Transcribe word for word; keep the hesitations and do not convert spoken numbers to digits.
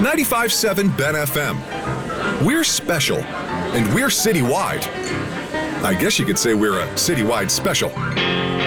ninety-five point seven Ben F M. We're special, and we're citywide. I guess you could say we're a citywide special.